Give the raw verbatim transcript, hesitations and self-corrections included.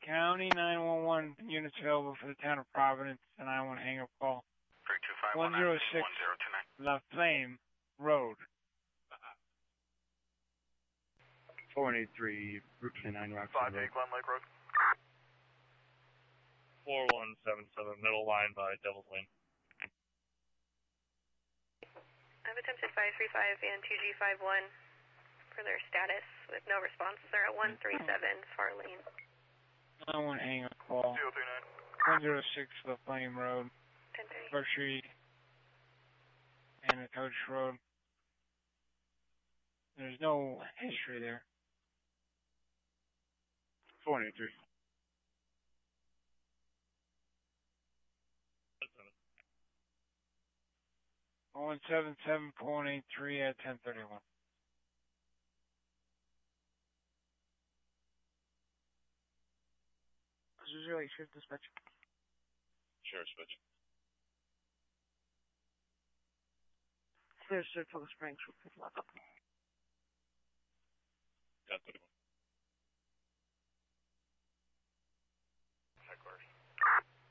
County nine one one units available for the town of Providence, and I want to hang up call. three two five one zero six one zero two nine. La Flame Road. four one eight three, Route twenty-nine, Rockford five eight Glen Lake Road. four one seven seven, middle line by Devil's Lane. I've attempted five three five and two G five one for their status with no response. They're at one three seven Far Lane. I want to hang up call. zero three nine. one zero six La Flame Road. ten thirty. Berkshire and Coach Road. There's no history there. four one eight three. one seven seven four one eight three at ten thirty-one. This is really shift dispatch. Sure, switch. Clear Circle Springs. ten thirty-one.